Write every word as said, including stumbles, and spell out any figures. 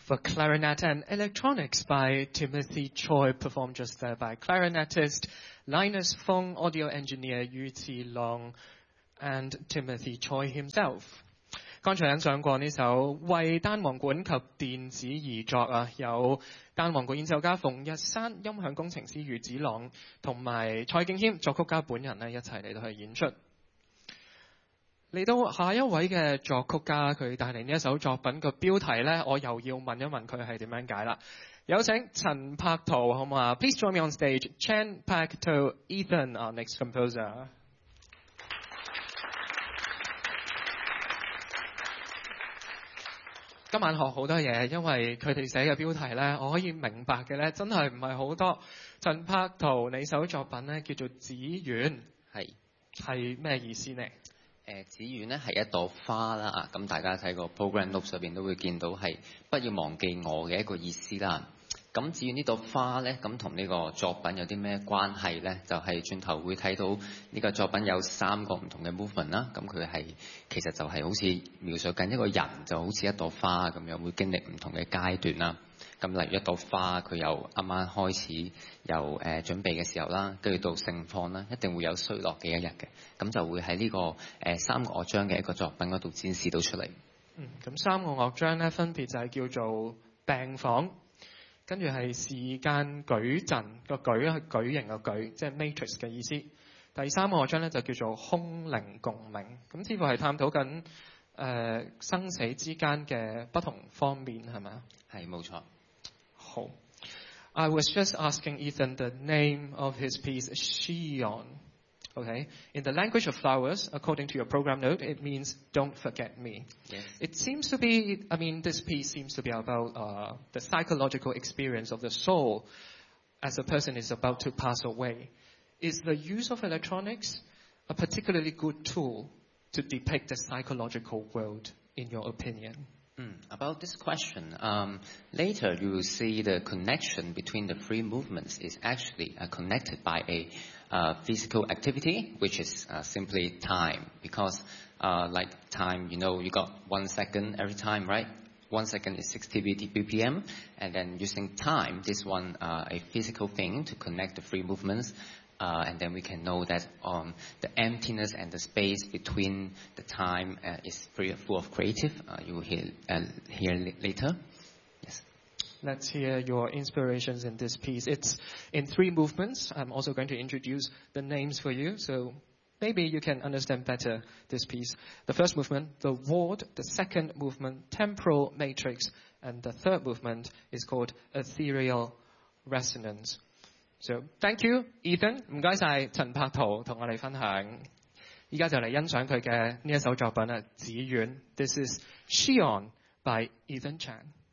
For Clarinet and Electronics by Timothy Choi, performed just there by clarinetist Linus Fung, audio engineer Yu Zilong, and Timothy Choi himself. 剛才欣賞過呢首為單簧管及電子而作啊，有單簧管演奏家馮日山、音響工程師余子朗同埋蔡敬謙作曲家本人呢一齊嚟到去演出。嚟到下一位嘅作曲家，佢帶嚟呢一首作品嘅標題呢，我又要問一問佢係點樣解啦。有請陳柏圖好唔好啊 ？Please join me on stage, Chan Pak To Ethan, our next composer. 今晚學好多嘢，因為佢哋寫嘅標題呢，我可以明白嘅呢，真係唔係好多。陳柏圖，你首作品呢叫做《紫苑》，係係咩意思呢？ 誒紫苑咧係一朵花啦啊！咁大家睇個 program note 上邊都會見到係不要忘記我嘅一個意思啦。咁至於呢朵花咧，咁同呢個作品有啲咩關係咧？就係、是、轉頭會睇到呢個作品有三個唔同嘅 movement 啦。咁佢係其實就係好似描述緊一個人，就好似一朵花咁樣，會經歷唔同嘅階段啦。咁例如一朵花，佢由啱啱開始由誒、呃、準備嘅時候啦，跟住到盛放啦，一定會有衰落嘅一日嘅。咁就會喺呢、這個誒、呃、三個樂章嘅一個作品嗰度展示到出嚟。 嗯，咁三個樂章咧分別就係叫做病房，跟住係時間舉陣，個舉係舉型嘅舉，即係 matrix 嘅意思。第三個樂章咧就叫做空靈共鳴，咁似乎係探討緊誒、呃、生死之間嘅不同方面，係咪啊？ 係，冇錯。 好 I was just asking Ethan the name of his piece, Xion. Okay, in the language of flowers, according to your program note, it means "Don't forget me." Yes. It seems to be. I mean, this piece seems to be about uh, the psychological experience of the soul as a person is about to pass away. Is the use of electronics a particularly good tool to depict the psychological world, in your opinion? Mm, about this question, um, later you will see the connection between the three movements is actually uh, connected by a uh, physical activity, which is uh, simply time. Because uh, like time, you know, you got one second every time, right? One second is sixty B P M, and then using time, this one uh, a physical thing to connect the three movements. Uh, and then we can know that um, the emptiness and the space between the time uh, is free, full of creative. Uh, you will hear, uh, hear later. Yes. Let's hear your inspirations in this piece. It's in three movements. I'm also going to introduce the names for you, so maybe you can understand better this piece. The first movement, the ward. The second movement, temporal matrix. And the third movement is called ethereal resonance. So, thank you, Ethan. 唔該晒陳柏圖同我哋分享。依家就嚟欣賞佢嘅呢一首作品啦，《紫苑》。This is Xion by Ethan Chan.